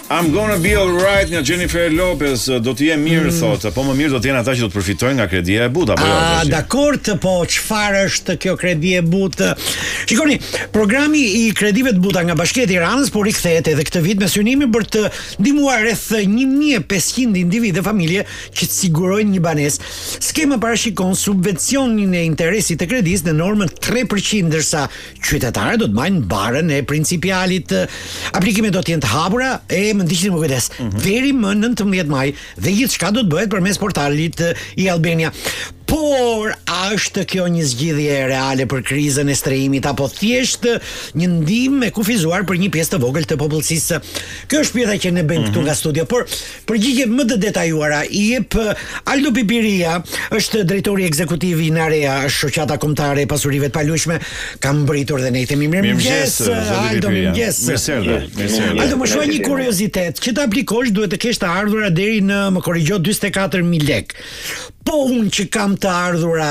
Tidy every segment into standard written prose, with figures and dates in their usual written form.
I'm gonna be alright nga Jennifer Lopez, do të jem mirë thotë, po më mirë do të jenë ata që do të përfitojnë nga kredia e butë apo jo? Dakord, po çfarë është kjo kredi e butë? Shikoni, programi i kredive të buta nga Bashkia e Tiranës po rikthehet edhe këtë vit me synimin për të ndihmuar rreth 1500 individë dhe familje që të sigurojnë një banesë. Skema parashikon subvencionin e interesit të kredisë në normën 3%, ndërsa qytetarët do të marrin barën e principialit. Aplikimet do të jenë të hapura e më ndiqni më kujdes. Deri më 19 maj dhe gjithçka do të bëhet përmes portalit i Albania. Por a është kjo një zgjidhje reale për krizën e strehimit apo thjesht një ndihmë e kufizuar për një pjesë të vogël të popullsisë? Kjo është pyetja që ne bëjmë këtu nga studio, por përgjigje më të detajuara i jep Aldo Pipiria, është drejtori ekzekutiv i Narea, shoqata kombëtare e pasurive të palujshme. Kam mbritur dhe ne i themi mirëmëngjes Aldo, mirëmëngjes. Aldo, më shoh një kuriozitet, që të aplikosh duhet të kesh të ardhura deri në, më korrigjo, 44.000 lek. Po unë që kam të ardhura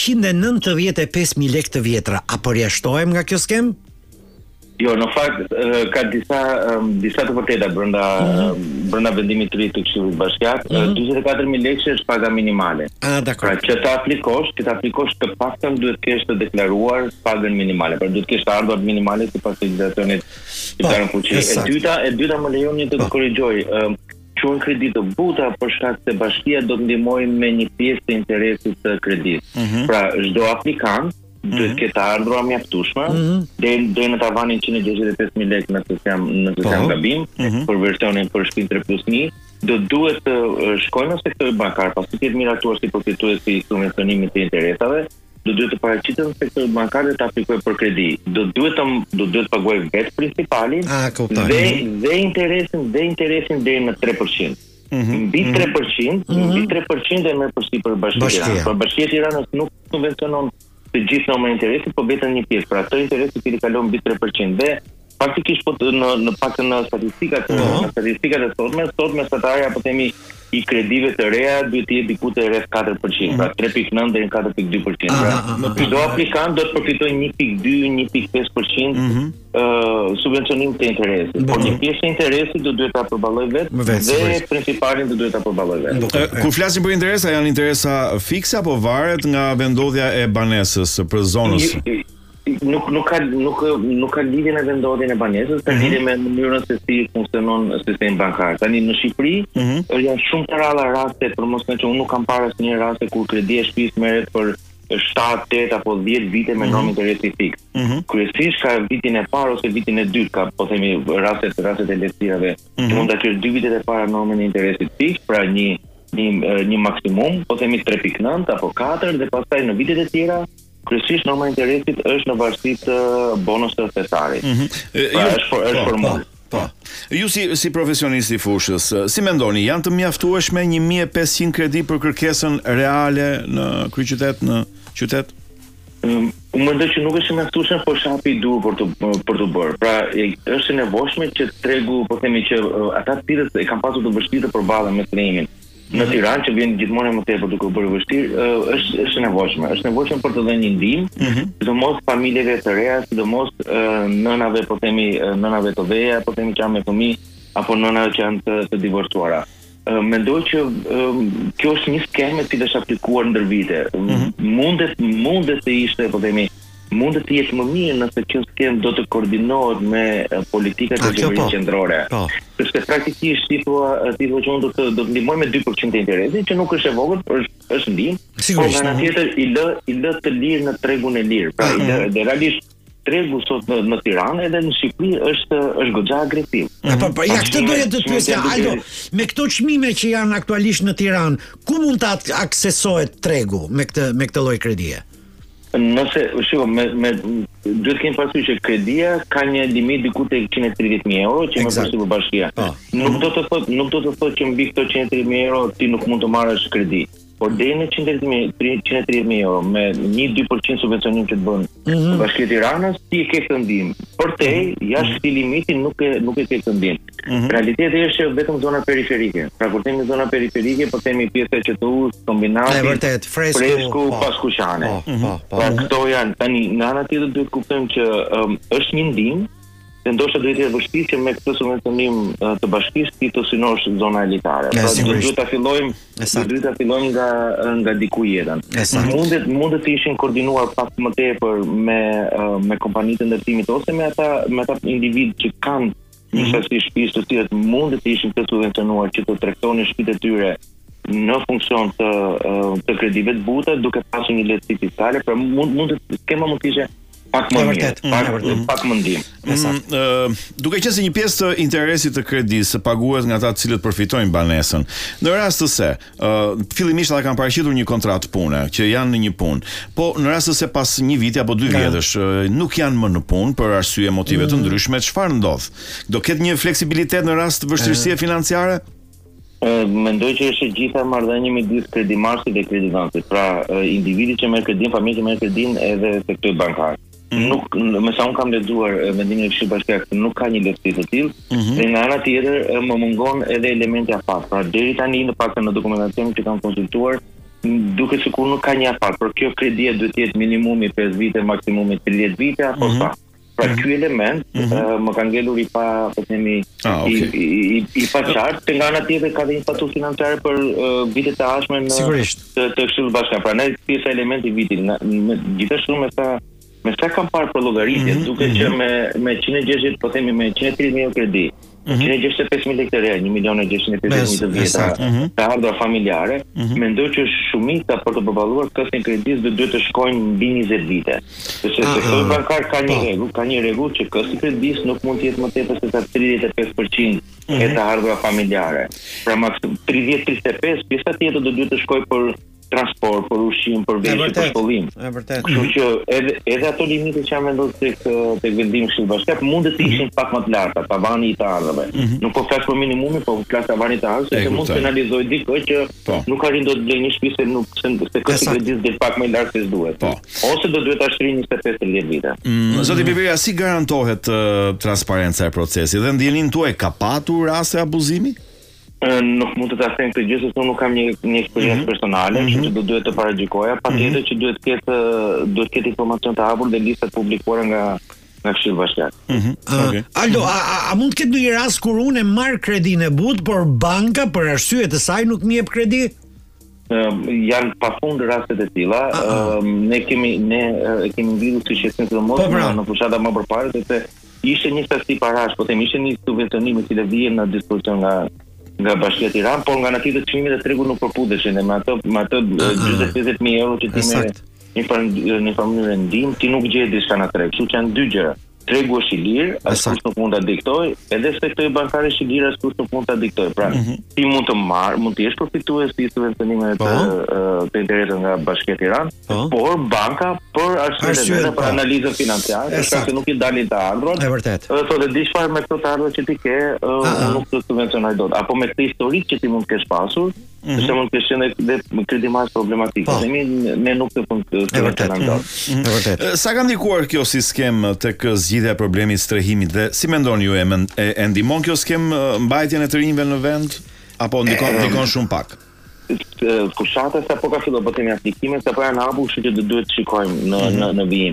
395.000 lek të vjetra, a përjashtohem nga kjo skem? Jo, në fakt ka disa të vërteta brenda vendimit të ri të Këshillit Bashkiak. 44.000 lekë është paga minimale. Dakor. Pra që ta aplikosh të paktën duhet të kesh të deklaruar pagën minimale. Pra duhet të kesh të ardhurat minimale sipas legislacionit shqiptar në fuqi. E dyta më lejoni të korrigjoj. Quhen kredi të buta për shkak se Bashkia do të ndihmojë me një pjesë të interesit të kredit. Pra çdo aplikant duhet të ketë ardhura mjaftueshme deri në tavanin 165.000 lekë nëse jam gabim, për versionin për shtëpi 3+1, do duhet të shkojnë në sektorin bankar, pasi të jetë miratuar si përfituesi i subvencionimit të interesave, do duhet të paraqitet në sektorin bankar dhe të aplikojë për kredi. Do duhet të paguajë vetë principalin dhe interesin deri në 3%. Mbi 3% e merr përsipër Bashkia e Tiranës. Por Bashkia e Tiranës nuk subvencionon të gjithë normën e interesit, po vetëm një pjesë. Pra ato interesi që i kalon mbi 3% dhe faktikisht po në paktën në statistikat e sotme mesatarja po themi i kredive të reja duhet të jetë diku te rreth 4%, pra 3.9 deri në 4.2%. Pra çdo aplikant do të përfitojë 1.2-1.5% subvencionim të interesit. Por një pjesë e interesit do duhet ta përballojë vetë dhe principalin do duhet ta përballojë vetë. Kur flasim për interesa, janë interesa fikse apo varet nga vendodhja e banesës për zonës? Nuk ka lidhje me vendodhjen e banesës, ka lidhje me mënyrën se si funksionon sistemi bankar. Tani në Shqipëri janë shumë të rralla raste, për mos thënë që unë nuk kam parë asnjë raste kur kredi e shtëpisë merret për 7, 8 apo 10 vite me normë interesi fiks. Kryesisht ka vitin e parë ose vitin e dytë, ka po themi rastet e lehtësirave. Mund ta kesh 2 vitet e para normën e interesit fiks, pra një maksimum, po themi 3.9 apo 4 dhe pastaj në vitet e tjera kryesisht norma e interesit është në varësi të bonuseve fetarit. Është formull. Po. Ju si profesionist i fushës, si mendoni, janë të mjaftueshme 1500 kredi për kërkesën reale në kryeqytet, në qytet? Unë mendoj që nuk është mjaftueshme, por shapi i dur për të bërë. Pra është e nevojshme që tregu, po themi që ata të cilët e kanë pasur të vështirë të përballen me strehimin në Tiranë, që vjen gjithmonë më tepër duke u bërë vështirë, është nevojshme. Është nevojshme për të dhënë një ndihmë, sidomos familjeve të reja, sidomos nënave, po themi nënave të veja, po themi që janë me fëmijë, apo nënave që janë të divorcuara. Mendoj që kjo është një skemë që është aplikuar ndër vite. Mundet të ishte, po themi, mundet të jetë më mirë nëse kjo skemë do të koordinohet me politikat e qeverisë qendrore. Sepse praktikisht si thua që unë do të ndihmoj me 2% të interesit, që nuk është e vogël, është ndihmë, por nga ana tjetër i lë të lirë në tregun e lirë. Pra dhe realisht tregu sot në Tiranë edhe në Shqipëri është goxha agresiv. Ja këtë doja të pyesja, Aldo, me këto çmime që janë aktualisht në Tiranë, ku mund të aksesohet tregu me këtë lloj kredie? Nëse, duhet të kemi parasysh që kredia ka një limit diku te 130.000 euro që më përsipër Bashkia. Nuk do të thotë që mbi këto 130.000 euro ti nuk mund të marrësh kredi. Por deri në 130.000 euro me 1-2% subvencionim që të bën Bashkia e Tiranës, ti e ke këtë ndihmë. Por te jashtë këtij limiti nuk e ke këtë ndihmë. Realiteti është vetëm zona periferike. Pra kur themi zona periferike, po themi pjesë e qytetit, kombinati, vërtet, fresku, paskuqane. Pra këto janë tani në anë tjetër duhet kuptojmë që është një ndihmë dhe ndoshta do të jetë vështirë që me këtë subvencionim të bashkisë ti të synosh zona elitare. Pra duhet ta fillojmë nga diku jetën. Mundet të ishin koordinuar pak më tepër me kompanitë të ndërtimit ose me ata individ që kanë një sasi shtëpisë të cilat mundet të ishin të subvencionuar që të tregtonin shtëpitë e tyre në funksion të kredive të buta duke pasur një lehtësi fiskale, pra skema mund të ishte pak më mirë, pak më ndihmë. Duke qenë se një pjesë të interesit të kredisë paguhet nga ata të cilët përfitojnë banesën. Në rast se fillimisht ata kanë paraqitur një kontratë pune, që janë në një punë, po në rast se pas një viti apo 2 vjetësh nuk janë më në punë për arsye motive të ndryshme, çfarë ndodh? Do ketë një fleksibilitet në rast të vështirësie financiare? Mendoj që është gjitha marrëdhënie midis kredimarsit dhe kreditantit. Pra, individi që merr kredin, familja që merr kredin edhe sektori bankar. Nuk, me sa unë kam lexuar mendimin e Këshillit Bashkiak, nuk ka një lehtësi të tillë. Dhe nga ana tjetër më mungon edhe elementi afat. Pra deri tani në paktën në dokumentacionin që kam konsultuar, duket sikur nuk ka një afat, por kjo kredi duhet të jetë minimumi 5 vite, maksimumi 30 vite apo sa. Pra ky element më ka ngelur i paqartë, nga ana tjetër ka dhe një faturë financiare për vitet e ardhshme të Këshillit Bashkiak. Pra ne pjesa elementi vitit, gjithashtu me sa kam parë për llogaritje, duket që me 160, po themi me 130.000 kredi, 165.000 lekë të reja, 1.650.000 të vjetra të ardhura familjare, mendoj që shumica për të përballuar kostin e kredisë duhet të shkojnë mbi 20 vite. Sepse sektori bankar ka një rregull që kosti i kredisë nuk mund të jetë më tepër se sa 35% e të ardhura familjare. Pra 30-35, pjesa tjetër do duhet të shkojë për transport, për ushqim, për veshje, për shkollim. Kështu që edhe ato limite që janë vendosur tek vendimi i Këshillit Bashkiak mund të ishin pak më të larta, tavani i të ardhurave. Nuk po flas për minimumin, po flas tavani i të ardhurave, sepse mund të penalizoj dikë që nuk arrin dot të blejë një shtëpi se kosti i kredit del pak më lart se duhet. Ose do duhet ta shtrinë 25-30 vite. Zoti Biberia, si garantohet transparenca e procesit dhe ndjenin tuaj ka patur raste abuzimi? Nuk mund të ta them këtë gjë se unë nuk kam një eksperiencë personale, kështu që do duhet të paragjikoja, patjetër që duhet ketë informacion të hapur dhe lista të publikuara nga Këshilli Bashkiak. Aldo, a mund të ketë ndonjë rast kur unë marr kredinë e butë, por banka për arsye të saj nuk më jep kredi? Janë pafund rastet e tilla. Ne kemi ngritur suksesën në fushata më përpara, sepse ishte një sasi parash, po them ishte një subvencionim i cili vjen në dispozicion nga Bashkia e Tiranës, por nga ana tjetër çmimet e tregut nuk përputeshin me ato 40.000 euro që ti merr në mënyrë ndihmë, ti nuk gjesh diçka në treg. Kështu që janë dy gjëra. Tregu është i lirë, askush nuk mund ta diktoj, edhe sektori bankar është i lirë, askush nuk mund ta diktoj. Pra, ti mund të jesh përfitues i subvencionimeve të interesit nga Bashkia e Tiranës, por banka për arsye për analizën financiare, se nuk i dalin të ardhurat. Është vërtet. Thotë di çfarë me këto të ardhurat që ti ke, nuk të subvencionoj dot, apo me këtë historik që ti mund të kesh pasur. Është mund të qenë dhe kredimarrës problematike. Ne nuk të funksionojmë. Sa ka ndikuar kjo si skemë tek zgjidhja e problemit strehimit dhe si mendoni ju e ndihmon kjo skemë mbajtjen e të rinjve në vend apo ndikon shumë pak? Fushata sapo ka filluar bëtemi aplikimet, sapo janë hapur, kështu që duhet të shikojmë në vijim.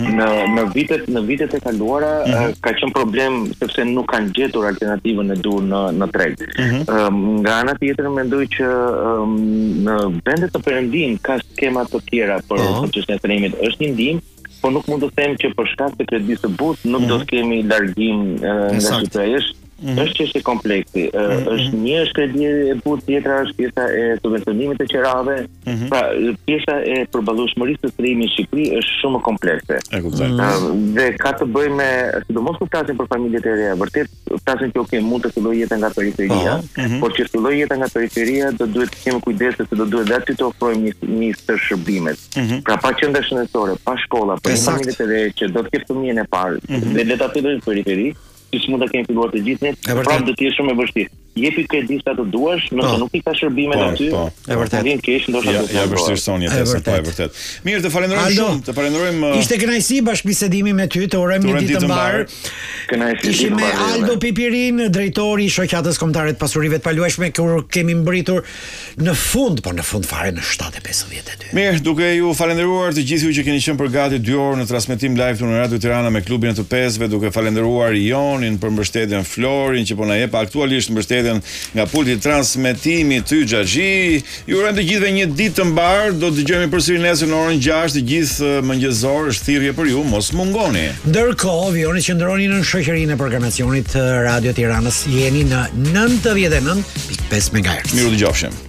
Në vitet e kaluara ka qenë problem sepse nuk kanë gjetur alternativën e dur në treg. Nga ana tjetër mendoj që në vendet të perëndim ka skema të tjera për çështjen e tremit. Është një ndihmë, por nuk mund të them që për shkak të kredisë së butë nuk do të kemi largim nga situacia. Është çështje komplekse. Është një kredi e butë, tjetra është pjesa e subvencionimit të qerave. Pra, pjesa e përballueshmërisë të tremit në Shqipëri është shumë komplekse. Dhe ka të bëjë me, sidomos kur flasim për familjet e reja, vërtet flasim që mund të fillojë jeta nga periferia, por që fillojë jeta nga periferia do duhet të kemi kujdes se do duhet aty të ofrojmë një stër shërbimet. Pra pa qendra shëndetësore, pa shkolla, pa familjet e reja që do të ketë fëmijën e parë, dhe le ta fillojnë në periferi. Që mund të kemi filluar të gjithë ne, prapë do të jetë shumë e vështirë. jepi kredi sa të duash, nëse nuk i ka shërbimet aty. E vërtet. Vjen keq ndoshta do të vështirëson jetën, po e vërtet. Mirë, të falenderojmë shumë, të falenderojmë. Ishte kënaqësi bashkëbisedimi me ty, të urojmë një ditë të mbarë. Kënaqësi. Ishim me Aldo Pipirin, drejtori i shoqatës kombëtare të pasurive të paluajshme, kur kemi mbritur në fund fare në 7:52. Mirë, duke ju falenderuar të gjithë ju që keni qenë për gati 2 orë në transmetim live në Radio Tirana me klubin e të pesëve, duke falenderuar Jonin për mbështetjen, Florin që po na jep aktualisht mbështetjen nga pulti i transmetimit, ty Xhaxhi. Ju urojmë të gjithëve një ditë të mbarë, do të dëgjojmë përsëri nesër në orën 6 të gjithë mëngjesor, është thirrje për ju, mos mungoni. Ndërkohë, vjoni që ndroni në shoqërinë e programacionit të Radio Tiranës, jeni në 99.5 MHz. Miru dëgjofshim.